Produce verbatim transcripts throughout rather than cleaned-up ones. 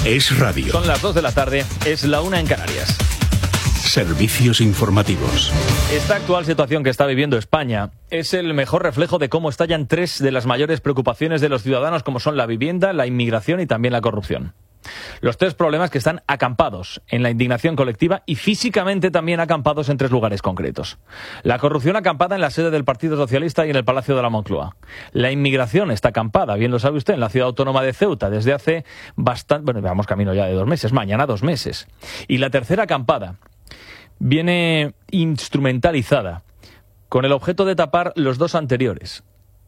Es radio. Son las dos de la tarde, es la una en Canarias. Servicios informativos. Esta actual situación que está viviendo España es el mejor reflejo de cómo estallan tres de las mayores preocupaciones de los ciudadanos, como son la vivienda, la inmigración y también la corrupción. Los tres problemas que están acampados en la indignación colectiva y físicamente también acampados en tres lugares concretos. La corrupción acampada en la sede del Partido Socialista y en el Palacio de la Moncloa. La inmigración está acampada, bien lo sabe usted, en la ciudad autónoma de Ceuta desde hace bastante, bueno, vamos camino ya de dos meses, mañana dos meses. Y la tercera acampada viene instrumentalizada con el objeto de tapar los dos anteriores.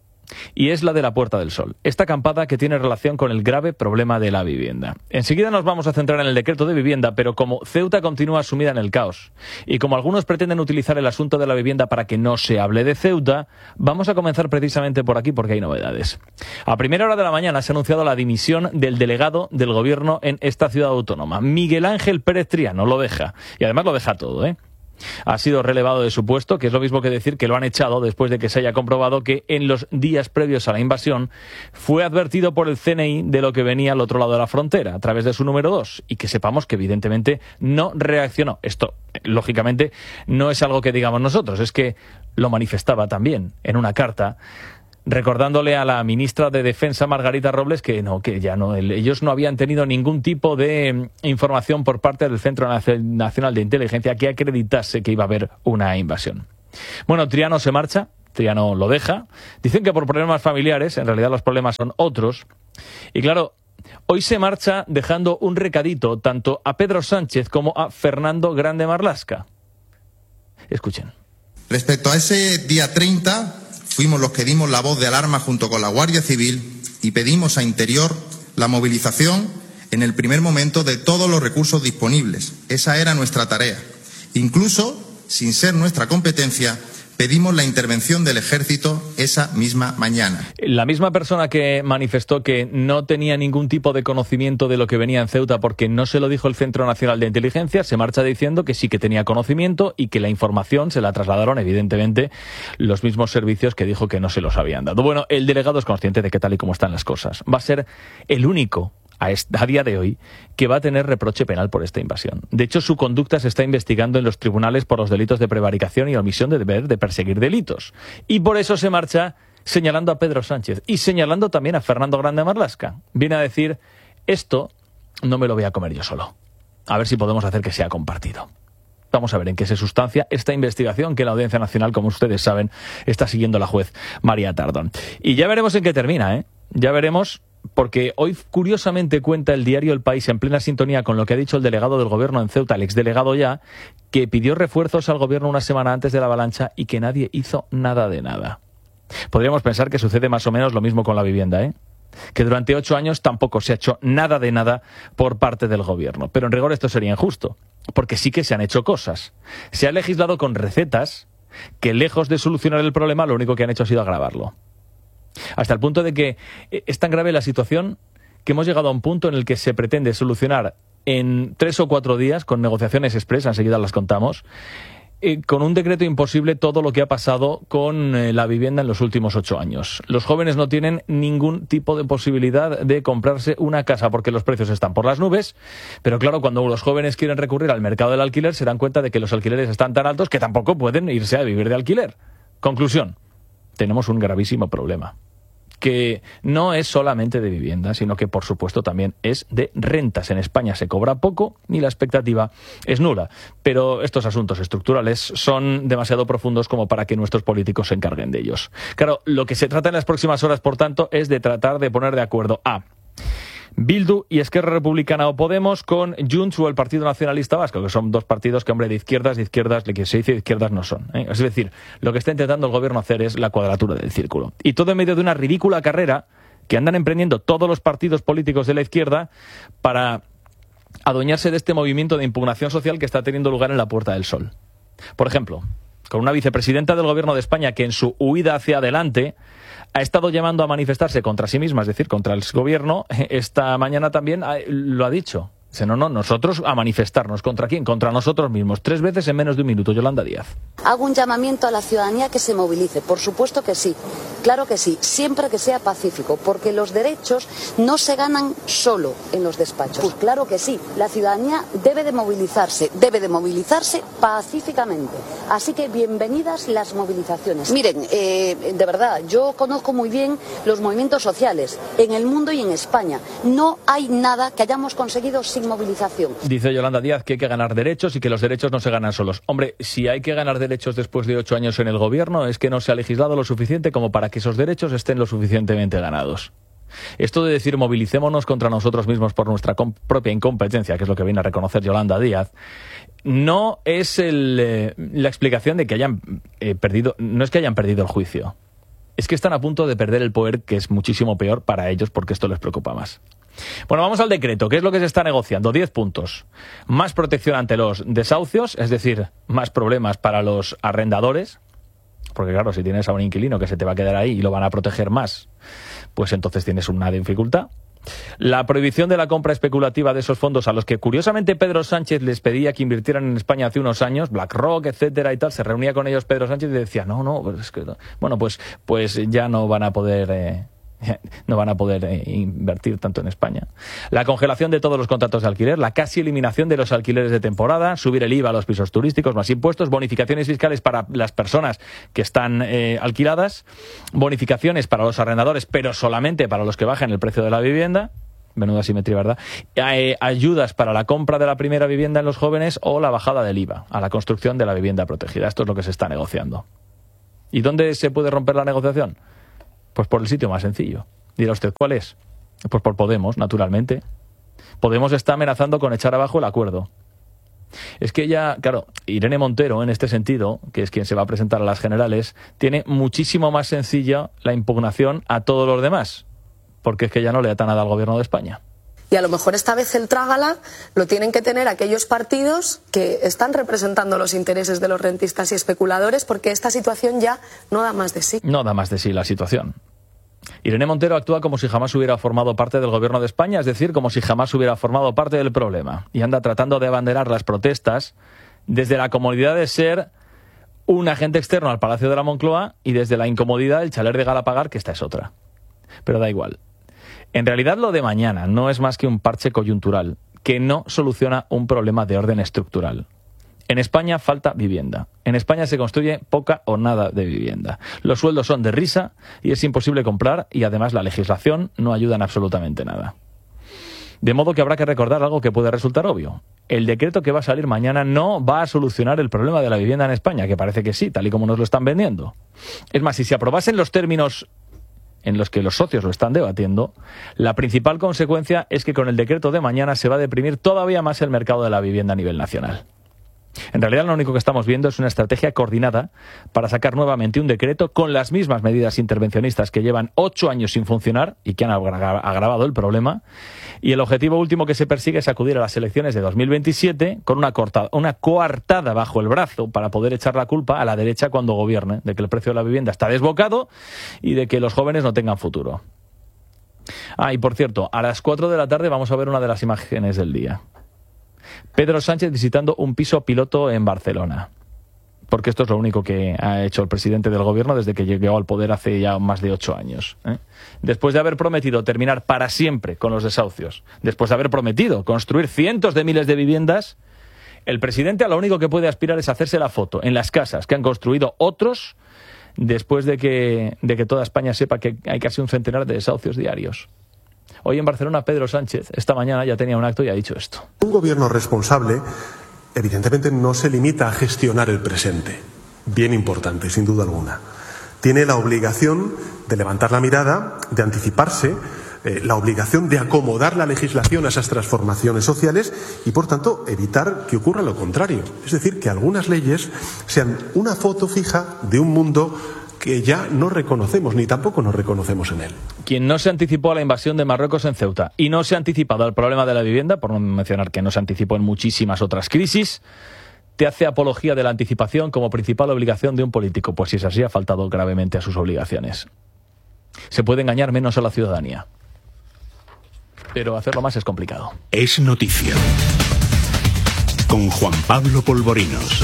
Y es la de la Puerta del Sol, esta acampada que tiene relación con el grave problema de la vivienda. Enseguida nos vamos a centrar en el decreto de vivienda, pero como Ceuta continúa sumida en el caos y como algunos pretenden utilizar el asunto de la vivienda para que no se hable de Ceuta, vamos a comenzar precisamente por aquí porque hay novedades. A primera hora de la mañana se ha anunciado la dimisión del delegado del gobierno en esta ciudad autónoma. Miguel Ángel Pérez Triano lo deja, y además lo deja todo, ¿eh? Ha sido relevado de su puesto, que es lo mismo que decir que lo han echado después de que se haya comprobado que en los días previos a la invasión fue advertido por el C N I de lo que venía al otro lado de la frontera, a través de su número dos, y que sepamos que evidentemente no reaccionó. Esto, lógicamente, no es algo que digamos nosotros, es que lo manifestaba también en una carta, recordándole a la ministra de Defensa, Margarita Robles, que no, que ya no, ellos no habían tenido ningún tipo de información por parte del Centro Nacional de Inteligencia que acreditase que iba a haber una invasión. Bueno, Triano se marcha, Triano lo deja. Dicen que por problemas familiares, en realidad los problemas son otros. Y claro, hoy se marcha dejando un recadito tanto a Pedro Sánchez como a Fernando Grande Marlaska. Escuchen. Respecto a ese día treinta... fuimos los que dimos la voz de alarma junto con la Guardia Civil y pedimos a Interior la movilización en el primer momento de todos los recursos disponibles. Esa era nuestra tarea. Incluso, sin ser nuestra competencia, pedimos la intervención del Ejército esa misma mañana. La misma persona que manifestó que no tenía ningún tipo de conocimiento de lo que venía en Ceuta porque no se lo dijo el Centro Nacional de Inteligencia, se marcha diciendo que sí que tenía conocimiento y que la información se la trasladaron, evidentemente, los mismos servicios que dijo que no se los habían dado. Bueno, el delegado es consciente de que tal y como están las cosas, va a ser el único A, a día de hoy, que va a tener reproche penal por esta invasión. De hecho, su conducta se está investigando en los tribunales por los delitos de prevaricación y omisión de deber de perseguir delitos. Y por eso se marcha señalando a Pedro Sánchez y señalando también a Fernando Grande Marlaska. Viene a decir, esto no me lo voy a comer yo solo. A ver si podemos hacer que sea compartido. Vamos a ver en qué se sustancia esta investigación que la Audiencia Nacional, como ustedes saben, está siguiendo la juez María Tardón. Y ya veremos en qué termina, ¿eh? Ya veremos... Porque hoy, curiosamente, cuenta el diario El País, en plena sintonía con lo que ha dicho el delegado del gobierno en Ceuta, el exdelegado ya, que pidió refuerzos al gobierno una semana antes de la avalancha y que nadie hizo nada de nada. Podríamos pensar que sucede más o menos lo mismo con la vivienda, ¿eh? Que durante ocho años tampoco se ha hecho nada de nada por parte del gobierno. Pero en rigor esto sería injusto, porque sí que se han hecho cosas. Se ha legislado con recetas que, lejos de solucionar el problema, lo único que han hecho ha sido agravarlo. Hasta el punto de que es tan grave la situación que hemos llegado a un punto en el que se pretende solucionar en tres o cuatro días, con negociaciones express, enseguida las contamos, eh, con un decreto imposible todo lo que ha pasado con eh, la vivienda en los últimos ocho años. Los jóvenes no tienen ningún tipo de posibilidad de comprarse una casa porque los precios están por las nubes, pero claro, cuando los jóvenes quieren recurrir al mercado del alquiler se dan cuenta de que los alquileres están tan altos que tampoco pueden irse a vivir de alquiler. Conclusión, tenemos un gravísimo problema, que no es solamente de vivienda, sino que por supuesto también es de rentas. En España se cobra poco y la expectativa es nula, pero estos asuntos estructurales son demasiado profundos como para que nuestros políticos se encarguen de ellos. Claro, lo que se trata en las próximas horas, por tanto, es de tratar de poner de acuerdo a Bildu y Esquerra Republicana o Podemos con Junts o el Partido Nacionalista Vasco, que son dos partidos que, hombre, de izquierdas, de izquierdas, de que se dice de izquierdas no son, ¿eh? Es decir, lo que está intentando el gobierno hacer es la cuadratura del círculo. Y todo en medio de una ridícula carrera que andan emprendiendo todos los partidos políticos de la izquierda para adueñarse de este movimiento de impugnación social que está teniendo lugar en la Puerta del Sol. Por ejemplo, con una vicepresidenta del gobierno de España que en su huida hacia adelante ha estado llamando a manifestarse contra sí misma, es decir, contra el gobierno. Esta mañana también lo ha dicho. Dice, no, no, nosotros a manifestarnos. ¿Contra quién? Contra nosotros mismos. Tres veces en menos de un minuto. Yolanda Díaz. Hago un llamamiento a la ciudadanía que se movilice. Por supuesto que sí. Claro que sí. Siempre que sea pacífico. Porque los derechos no se ganan solo en los despachos. Pues claro que sí. La ciudadanía debe de movilizarse. Debe de movilizarse pacíficamente. Así que bienvenidas las movilizaciones. Miren, eh, de verdad, yo conozco muy bien los movimientos sociales en el mundo y en España. No hay nada que hayamos conseguido sin movilización. Dice Yolanda Díaz que hay que ganar derechos y que los derechos no se ganan solos. Hombre, si hay que ganar derechos después de ocho años en el gobierno, es que no se ha legislado lo suficiente como para que esos derechos estén lo suficientemente ganados. Esto de decir movilicémonos contra nosotros mismos por nuestra propia incompetencia, que es lo que viene a reconocer Yolanda Díaz, no es el, eh, la explicación de que hayan eh, perdido, no es que hayan perdido el juicio, es que están a punto de perder el poder, que es muchísimo peor para ellos porque esto les preocupa más. Bueno, vamos al decreto. ¿Qué es lo que se está negociando? Diez puntos. Más protección ante los desahucios, es decir, más problemas para los arrendadores, porque claro, si tienes a un inquilino que se te va a quedar ahí y lo van a proteger más, pues entonces tienes una dificultad. La prohibición de la compra especulativa de esos fondos a los que curiosamente Pedro Sánchez les pedía que invirtieran en España hace unos años, BlackRock, etcétera y tal, se reunía con ellos Pedro Sánchez y decía, no, no, pues es que, bueno, pues, pues ya no van a poder... Eh, no van a poder eh, invertir tanto en España. La congelación de todos los contratos de alquiler, la casi eliminación de los alquileres de temporada, subir el I V A a los pisos turísticos, más impuestos, bonificaciones fiscales para las personas que están eh, alquiladas, bonificaciones para los arrendadores, pero solamente para los que bajen el precio de la vivienda. Menuda simetría, ¿verdad? Eh, ayudas para la compra de la primera vivienda en los jóvenes o la bajada del I V A a la construcción de la vivienda protegida. Esto es lo que se está negociando. ¿Y dónde se puede romper la negociación? Pues por el sitio más sencillo. Dirá usted, ¿cuál es? Pues por Podemos, naturalmente. Podemos está amenazando con echar abajo el acuerdo. Es que ya, claro, Irene Montero, en este sentido, que es quien se va a presentar a las generales, tiene muchísimo más sencilla la impugnación a todos los demás, porque es que ya no le ata nada al gobierno de España. Y a lo mejor esta vez el trágala lo tienen que tener aquellos partidos que están representando los intereses de los rentistas y especuladores, porque esta situación ya no da más de sí. No da más de sí la situación. Irene Montero actúa como si jamás hubiera formado parte del gobierno de España, es decir, como si jamás hubiera formado parte del problema. Y anda tratando de abanderar las protestas desde la comodidad de ser un agente externo al Palacio de la Moncloa y desde la incomodidad del chalet de Galapagar, que esta es otra. Pero da igual. En realidad lo de mañana no es más que un parche coyuntural que no soluciona un problema de orden estructural. En España falta vivienda. En España se construye poca o nada de vivienda. Los sueldos son de risa y es imposible comprar y además la legislación no ayuda en absolutamente nada. De modo que habrá que recordar algo que puede resultar obvio. El decreto que va a salir mañana no va a solucionar el problema de la vivienda en España, que parece que sí, tal y como nos lo están vendiendo. Es más, si se aprobasen los términos en los que los socios lo están debatiendo, la principal consecuencia es que con el decreto de mañana se va a deprimir todavía más el mercado de la vivienda a nivel nacional. En realidad lo único que estamos viendo es una estrategia coordinada para sacar nuevamente un decreto con las mismas medidas intervencionistas que llevan ocho años sin funcionar y que han agra- agravado el problema, y el objetivo último que se persigue es acudir a las elecciones de dos mil veintisiete con una, corta- una coartada bajo el brazo para poder echar la culpa a la derecha cuando gobierne, de que el precio de la vivienda está desbocado y de que los jóvenes no tengan futuro. Ah, y por cierto, a las cuatro de la tarde vamos a ver una de las imágenes del día. Pedro Sánchez visitando un piso piloto en Barcelona. Porque esto es lo único que ha hecho el presidente del gobierno desde que llegó al poder hace ya más de ocho años. ¿eh? Después de haber prometido terminar para siempre con los desahucios, después de haber prometido construir cientos de miles de viviendas, el presidente a lo único que puede aspirar es hacerse la foto en las casas que han construido otros después de que, de que toda España sepa que hay casi un centenar de desahucios diarios. Hoy en Barcelona, Pedro Sánchez, esta mañana ya tenía un acto y ha dicho esto. Un gobierno responsable, evidentemente, no se limita a gestionar el presente. Bien importante, sin duda alguna. Tiene la obligación de levantar la mirada, de anticiparse, eh, la obligación de acomodar la legislación a esas transformaciones sociales y, por tanto, evitar que ocurra lo contrario. Es decir, que algunas leyes sean una foto fija de un mundo que ya no reconocemos, ni tampoco nos reconocemos en él. Quien no se anticipó a la invasión de Marruecos en Ceuta y no se ha anticipado al problema de la vivienda, por no mencionar que no se anticipó en muchísimas otras crisis, te hace apología de la anticipación como principal obligación de un político. Pues si es así, ha faltado gravemente a sus obligaciones. Se puede engañar menos a la ciudadanía. pero hacerlo más es complicado. Es noticia. Con Juan Pablo Polvorinos.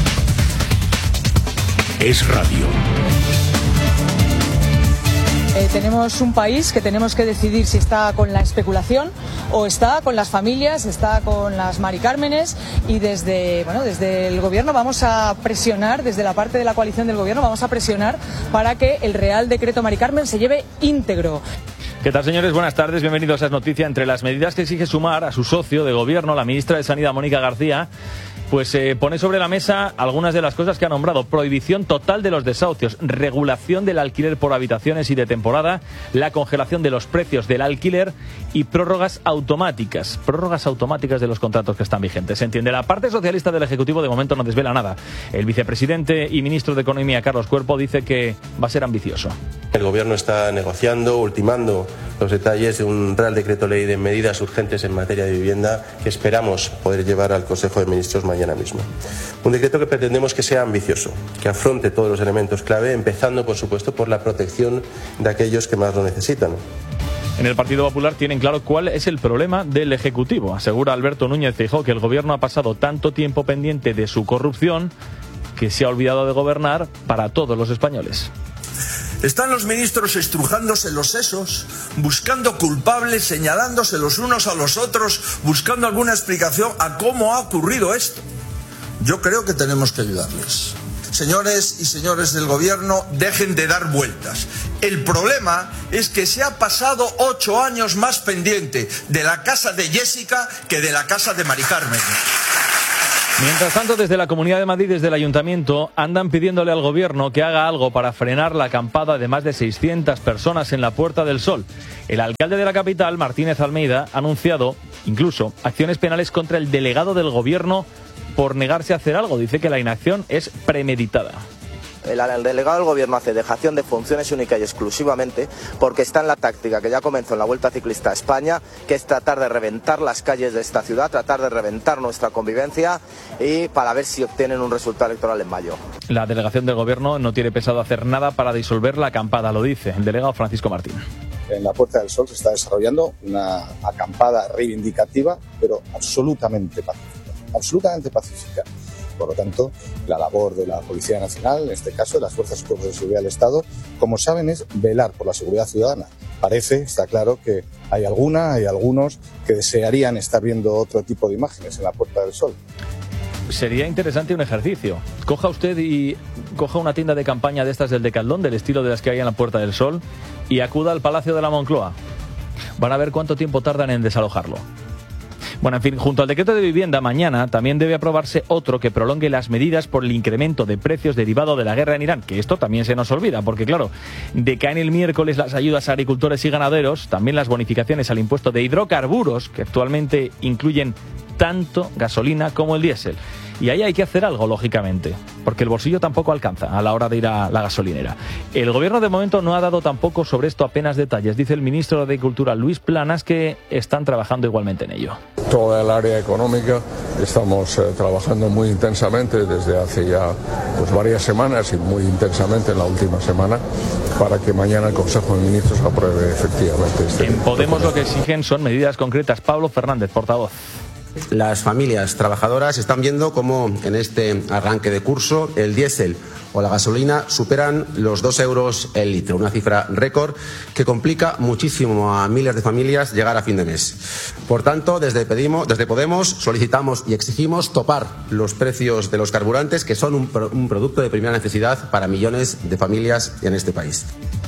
Es radio. Eh, tenemos un país que tenemos que decidir si está con la especulación o está con las familias, está con las Mari Cármenes, y desde, bueno, desde el gobierno vamos a presionar, desde la parte de la coalición del gobierno vamos a presionar para que el Real Decreto Mari Carmen se lleve íntegro. ¿Qué tal, señores? Buenas tardes, bienvenidos a Es Noticia. Entre las medidas que exige Sumar a su socio de gobierno, la ministra de Sanidad, Mónica García, pues eh, pone sobre la mesa algunas de las cosas que ha nombrado: prohibición total de los desahucios, regulación del alquiler por habitaciones y de temporada, la congelación de los precios del alquiler y prórrogas automáticas, prórrogas automáticas de los contratos que están vigentes. Se entiende. La parte socialista del Ejecutivo de momento no desvela nada. El vicepresidente y ministro de Economía, Carlos Cuerpo, dice que va a ser ambicioso. El Gobierno está negociando, ultimando los detalles de un Real Decreto Ley de medidas urgentes en materia de vivienda que esperamos poder llevar al Consejo de Ministros mañana mismo. Un decreto que pretendemos que sea ambicioso, que afronte todos los elementos clave, empezando, por supuesto, por la protección de aquellos que más lo necesitan. En el Partido Popular tienen claro cuál es el problema del Ejecutivo. Asegura Alberto Núñez Feijóo que el Gobierno ha pasado tanto tiempo pendiente de su corrupción que se ha olvidado de gobernar para todos los españoles. Están los ministros estrujándose los sesos, buscando culpables, señalándose los unos a los otros, buscando alguna explicación a cómo ha ocurrido esto. Yo creo que tenemos que ayudarles. Señores y señores del Gobierno, dejen de dar vueltas. El problema es que se ha pasado ocho años más pendiente de la casa de Jessica que de la casa de Mari Carmen. Mientras tanto, desde la Comunidad de Madrid, desde el Ayuntamiento, andan pidiéndole al Gobierno que haga algo para frenar la acampada de más de seiscientas personas en la Puerta del Sol. El alcalde de la capital, Martínez Almeida, ha anunciado incluso acciones penales contra el delegado del Gobierno por negarse a hacer algo. Dice que la inacción es premeditada. El, el delegado del Gobierno hace dejación de funciones única y exclusivamente porque está en la táctica que ya comenzó en la Vuelta Ciclista a España, que es tratar de reventar las calles de esta ciudad, tratar de reventar nuestra convivencia y para ver si obtienen un resultado electoral en mayo. La delegación del Gobierno no tiene pensado hacer nada para disolver la acampada, lo dice el delegado Francisco Martín. En la Puerta del Sol se está desarrollando una acampada reivindicativa, pero absolutamente pacífica, absolutamente pacífica. Por lo tanto, la labor de la Policía Nacional, en este caso de las Fuerzas y Cuerpos de Seguridad del Estado, como saben, es velar por la seguridad ciudadana. Parece, está claro, que hay alguna, hay algunos que desearían estar viendo otro tipo de imágenes en la Puerta del Sol. Sería interesante un ejercicio. Coja usted y coja una tienda de campaña de estas del Decathlon, del estilo de las que hay en la Puerta del Sol, y acuda al Palacio de la Moncloa. Van a ver cuánto tiempo tardan en desalojarlo. Bueno, en fin, junto al decreto de vivienda, mañana también debe aprobarse otro que prolongue las medidas por el incremento de precios derivado de la guerra en Irán, que esto también se nos olvida, porque claro, decaen el miércoles las ayudas a agricultores y ganaderos, también las bonificaciones al impuesto de hidrocarburos, que actualmente incluyen tanto gasolina como el diésel. Y ahí hay que hacer algo, lógicamente, porque el bolsillo tampoco alcanza a la hora de ir a la gasolinera. El Gobierno de momento no ha dado tampoco sobre esto apenas detalles. Dice el ministro de Agricultura, Luis Planas, que están trabajando igualmente en ello. Toda el área económica estamos eh, trabajando muy intensamente desde hace ya pues, varias semanas y muy intensamente en la última semana para que mañana el Consejo de Ministros apruebe efectivamente este. En Podemos lo que exigen son medidas concretas. Pablo Fernández, portavoz. Las familias trabajadoras están viendo cómo en este arranque de curso el diésel o la gasolina superan los dos euros el litro, una cifra récord que complica muchísimo a miles de familias llegar a fin de mes. Por tanto, desde, pedimos, desde Podemos solicitamos y exigimos topar los precios de los carburantes, que son un, un producto de primera necesidad para millones de familias en este país.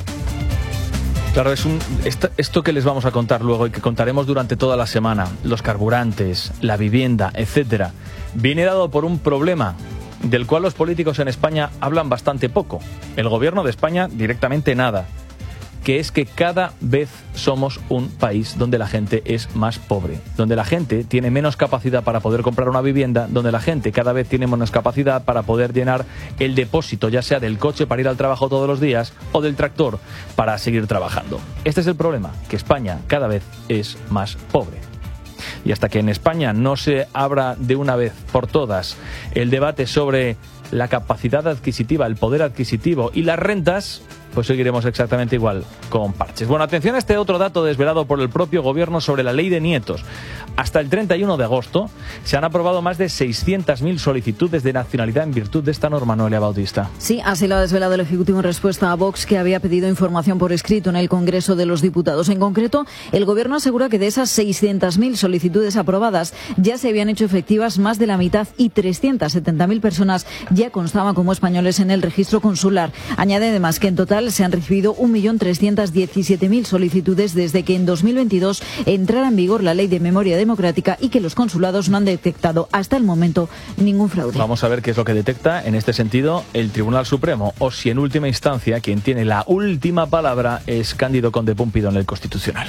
Claro, es un, esto, esto que les vamos a contar luego y que contaremos durante toda la semana, los carburantes, la vivienda, etcétera, viene dado por un problema del cual los políticos en España hablan bastante poco. El Gobierno de España directamente nada, que es que cada vez somos un país donde la gente es más pobre, donde la gente tiene menos capacidad para poder comprar una vivienda, donde la gente cada vez tiene menos capacidad para poder llenar el depósito, ya sea del coche para ir al trabajo todos los días o del tractor para seguir trabajando. Este es el problema, que España cada vez es más pobre. Y hasta que en España no se abra de una vez por todas el debate sobre la capacidad adquisitiva, el poder adquisitivo y las rentas, pues seguiremos exactamente igual con parches. Bueno, atención a este otro dato desvelado por el propio gobierno sobre la ley de nietos. Hasta el treinta y uno de agosto se han aprobado más de seiscientas mil solicitudes de nacionalidad en virtud de esta norma, Noelia Bautista. Sí, así lo ha desvelado el Ejecutivo en respuesta a Vox, que había pedido información por escrito en el Congreso de los Diputados. En concreto, el Gobierno asegura que de esas seiscientas mil solicitudes aprobadas ya se habían hecho efectivas más de la mitad y trescientas setenta mil personas ya constaban como españoles en el registro consular. Añade además que en total se han recibido un millón trescientas diecisiete mil solicitudes desde que en dos mil veintidós entrara en vigor la Ley de Memoria Democrática y que los consulados no han detectado hasta el momento ningún fraude. Vamos a ver qué es lo que detecta en este sentido el Tribunal Supremo, o si en última instancia quien tiene la última palabra es Cándido Conde Púmpido en el Constitucional.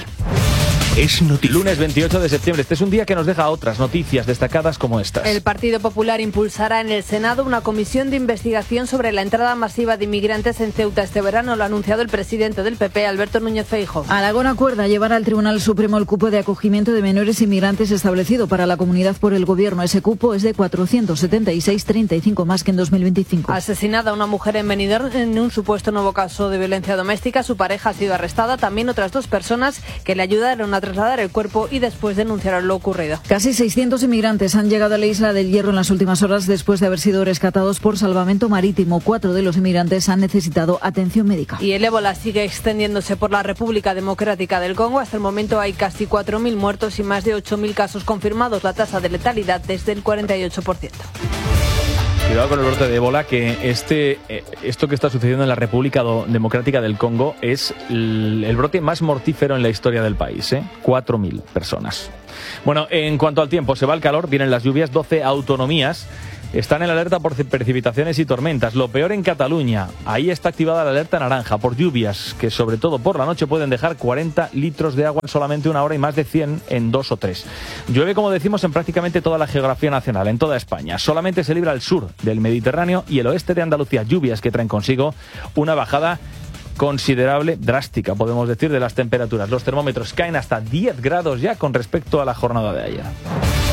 Es noticia. Lunes veintiocho de septiembre. Este es un día que nos deja otras noticias destacadas como estas. El Partido Popular impulsará en el Senado una comisión de investigación sobre la entrada masiva de inmigrantes en Ceuta este verano. Lo ha anunciado el presidente del P P, Alberto Núñez Feijóo. Aragón acuerda llevar al Tribunal Supremo el cupo de acogimiento de menores inmigrantes establecido para la comunidad por el Gobierno. Ese cupo es de cuatrocientos setenta y seis, treinta y cinco más que en dos mil veinticinco. Asesinada una mujer en Benidorm en un supuesto nuevo caso de violencia doméstica. Su pareja ha sido arrestada. También otras dos personas que le ayudaron a trasladar el cuerpo y después denunciaron lo ocurrido. Casi seiscientos inmigrantes han llegado a la isla del Hierro en las últimas horas después de haber sido rescatados por salvamento marítimo. Cuatro de los inmigrantes han necesitado atención médica. Y el ébola sigue extendiéndose por la República Democrática del Congo. Hasta el momento hay casi cuatro mil muertos y más de ocho mil casos confirmados. La tasa de letalidad desde el cuarenta y ocho por ciento. Cuidado con el brote de ébola, que este, esto que está sucediendo en la República Democrática del Congo es el, el brote más mortífero en la historia del país, ¿eh? cuatro mil personas. Bueno, en cuanto al tiempo, se va el calor, vienen las lluvias, doce autonomías están en alerta por precipitaciones y tormentas. Lo peor en Cataluña, ahí está activada la alerta naranja por lluvias que sobre todo por la noche pueden dejar cuarenta litros de agua en solamente una hora y más de cien en dos o tres. Llueve, como decimos, en prácticamente toda la geografía nacional, en toda España. Solamente se libra el sur del Mediterráneo y el oeste de Andalucía, lluvias que traen consigo una bajada considerable, drástica, podemos decir, de las temperaturas. Los termómetros caen hasta diez grados ya con respecto a la jornada de ayer.